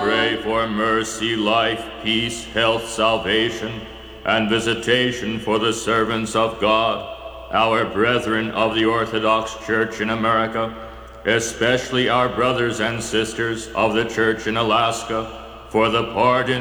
pray for mercy, life, peace, health, salvation, and visitation for the servants of God, our brethren of the Orthodox Church in America, especially our brothers and sisters of the Church in Alaska, for the pardon